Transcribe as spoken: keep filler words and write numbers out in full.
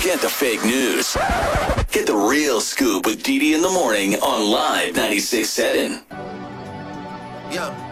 Forget the fake news. Get the real scoop with Dee Dee in the morning on Live ninety-six point seven. Yeah.